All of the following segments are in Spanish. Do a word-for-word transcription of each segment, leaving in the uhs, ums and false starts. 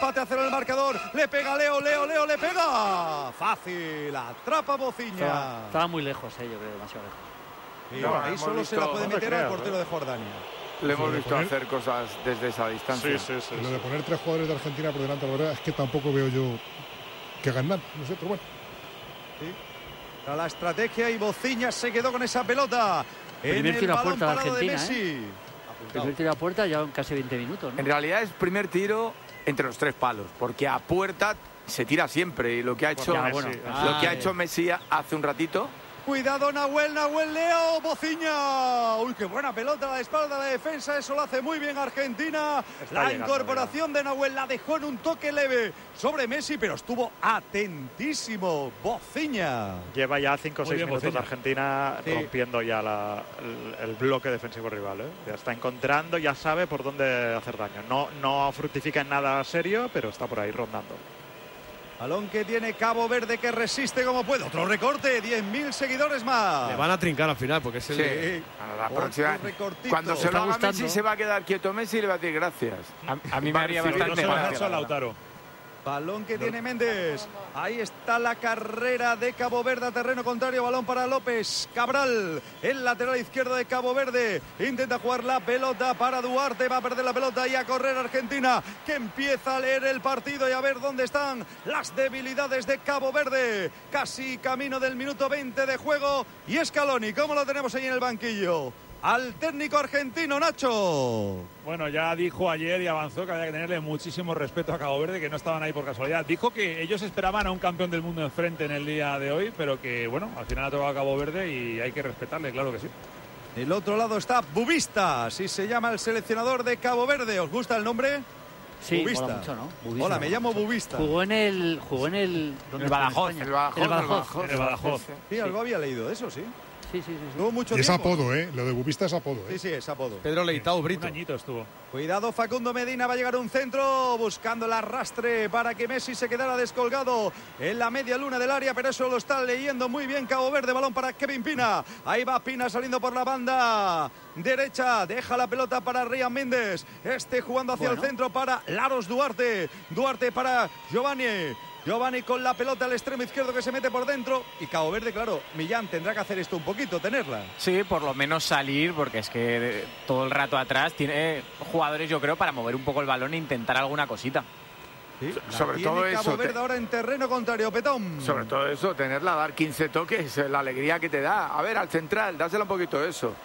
empate a cero el marcador. Le pega Leo, Leo, Leo, le pega. Fácil, atrapa Bociña. Estaba, estaba muy lejos, eh, yo creo, demasiado lejos. Sí, no, ahí solo visto, se la puede meter al portero de Jordania. Le hemos visto poner... hacer cosas desde esa distancia. Sí, sí, sí. Lo sí. de poner tres jugadores de Argentina por delante, la verdad es que tampoco veo yo que ganar. No sé, pero bueno. Sí. A la estrategia y Bociña se quedó con esa pelota. Primer tiro a puerta de Argentina, de Messi. ¿eh? Primer tiro a puerta ya en casi veinte minutos, ¿no? En realidad es primer tiro entre los tres palos, porque a puerta se tira siempre y lo que ha hecho, ya, bueno, lo ah, que ha hecho Messi hace un ratito. Cuidado Nahuel, Nahuel Leo, Bociña. Uy, qué buena pelota a la espalda de la defensa. Eso lo hace muy bien Argentina. Está la llegando, incorporación mira. de Nahuel la dejó en un toque leve sobre Messi, pero estuvo atentísimo Bociña. Lleva ya cinco o seis minutos de Argentina sí. rompiendo ya la, el, el bloque defensivo rival, ¿eh? Ya está encontrando, ya sabe por dónde hacer daño. No, no fructifica en nada serio, pero está por ahí rondando. Balón que tiene Cabo Verde, que resiste como puede. Otro recorte, diez mil seguidores más. Le van a trincar al final porque es el... Sí. A la próxima, cuando se lo haga Messi se va a quedar quieto Messi y le va a decir gracias. A, a mí me haría bastante gracia. Lautaro. Balón que tiene Méndez. Ahí está la carrera de Cabo Verde a terreno contrario. Balón para López Cabral. El lateral izquierdo de Cabo Verde. Intenta jugar la pelota para Duarte. Va a perder la pelota y a correr Argentina, que empieza a leer el partido y a ver dónde están las debilidades de Cabo Verde. Casi camino del minuto veinte de juego. Y Scaloni, ¿cómo lo tenemos ahí en el banquillo? Al técnico argentino, Nacho. Bueno, ya dijo ayer y avanzó que había que tenerle muchísimo respeto a Cabo Verde, que no estaban ahí por casualidad. Dijo que ellos esperaban a un campeón del mundo enfrente en el día de hoy, pero que, bueno, al final ha tocado a Cabo Verde y hay que respetarle, claro que sí. Del otro lado está Bubista, así se llama el seleccionador de Cabo Verde. ¿Os gusta el nombre? Sí, Bubista. mola mucho, ¿no? Bubista. Hola, me llamo Bubista. Jugó en el... Jugó en el... El Badajoz. El Badajoz. El Badajoz. El Badajoz. Sí, algo había leído de eso, sí. Sí, sí, sí, sí. Tuvo mucho y es tiempo. apodo, ¿eh? Lo de Bubista es apodo, ¿eh? Sí, sí, es apodo. Pedro Leitao Brito. Un añito estuvo. Cuidado, Facundo Medina, va a llegar un centro buscando el arrastre para que Messi se quedara descolgado en la media luna del área, pero eso lo está leyendo muy bien Cabo Verde. Balón para Kevin Pina. Ahí va Pina saliendo por la banda derecha. Deja la pelota para Ryan Méndez. Este jugando hacia bueno. el centro para Laros Duarte. Duarte para Giovanni. Giovanni con la pelota al extremo izquierdo que se mete por dentro. Y Cabo Verde, claro, Millán tendrá que hacer esto un poquito, tenerla. Sí, por lo menos salir, porque es que todo el rato atrás tiene jugadores, yo creo, para mover un poco el balón e intentar alguna cosita. Sí, sobre todo Cabo eso. Cabo Verde ahora en terreno contrario, Petón. Sobre todo eso, tenerla, dar quince toques, la alegría que te da. A ver, al central, dásela un poquito eso.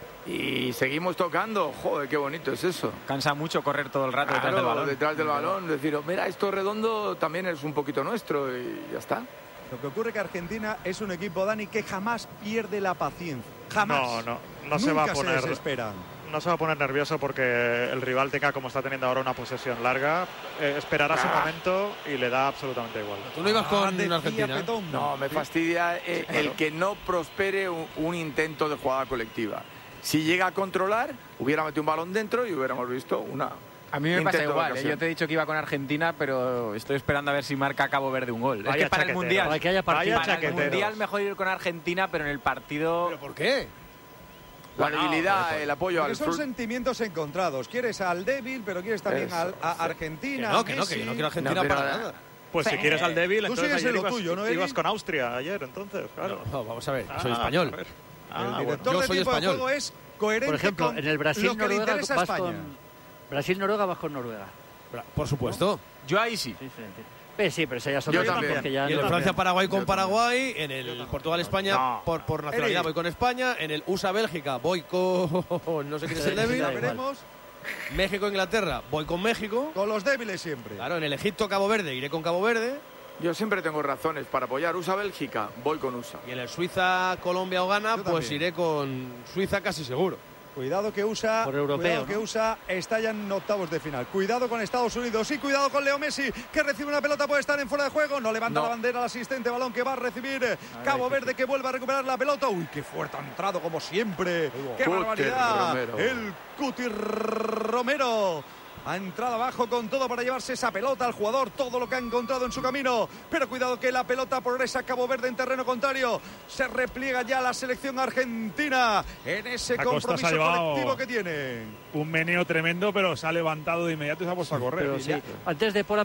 Y seguimos tocando. Joder, qué bonito es eso. Cansa mucho correr todo el rato claro, detrás del balón. detrás del balón. Decir, mira, esto redondo también es un poquito nuestro y ya está. Lo que ocurre que Argentina es un equipo, Dani, que jamás pierde la paciencia. Jamás. No, no, no Nunca se va a poner... se desesperan. No se va a poner nervioso porque el rival tenga, como está teniendo ahora, una posesión larga. Eh, esperará ah. su momento y le da absolutamente igual. ¿Tú no ibas con ah, Argentina? Petón. No, me fastidia eh, el que no prospere un, un intento de jugada colectiva. Si llega a controlar, hubiera metido un balón dentro y hubiéramos visto una... A mí me pasa igual, ¿eh? Yo te he dicho que iba con Argentina, pero estoy esperando a ver si marca Cabo Verde un gol. Vaya es que para el Mundial, para, que haya para el Mundial mejor ir con Argentina, pero en el partido... ¿Pero por qué? La bueno, debilidad, no, el apoyo al... Son frut... sentimientos encontrados. Quieres al débil, pero quieres también Eso, al, a Argentina. Que no, que no, que yo no quiero Argentina no, para nada. nada. Pues si quieres al débil, Tú entonces ayer lo ibas, tuyo, ¿no, ibas con Austria ayer, entonces, claro. No, no, vamos a ver, ah, soy español. Ah, el director bueno. Yo de soy tiempo español. de juego es coherente. Por ejemplo, con en el Brasil-Noruega vas España. con... Brasil-Noruega vas con Noruega. Por supuesto. ¿No? Yo ahí sí. Sí, sí, sí. sí pero esa ya son yo dos también. que ya y en no el Francia-Paraguay con Paraguay, en el Portugal-España no. por, por nacionalidad voy con España, en el U S A-Bélgica voy con... no sé quién es el débil. Ya veremos. México-Inglaterra voy con México. Con los débiles siempre. Claro, en el Egipto-Cabo Verde iré con Cabo Verde. Yo siempre tengo razones para apoyar U S A-Bélgica, voy con U S A. Y en el Suiza-Colombia o Ghana, Yo pues también. iré con Suiza casi seguro. Cuidado que U S A, Por europeo, cuidado ¿no? que U S A está ya en octavos de final. Cuidado con Estados Unidos y cuidado con Leo Messi, que recibe una pelota, puede estar en fuera de juego. No levanta no. la bandera al asistente, balón que va a recibir Cabo Verde, que vuelve a recuperar la pelota. Uy, qué fuerte ha entrado como siempre. Qué Cuti barbaridad. Romero. El Cuti Romero. Ha entrado abajo con todo para llevarse esa pelota al jugador, todo lo que ha encontrado en su camino. Pero cuidado que la pelota progresa a Cabo Verde en terreno contrario. Se repliega ya la selección argentina en ese Acosta compromiso colectivo que tiene. Un meneo tremendo, pero se ha levantado de inmediato y se ha puesto a correr. Pero sí. Antes de Pola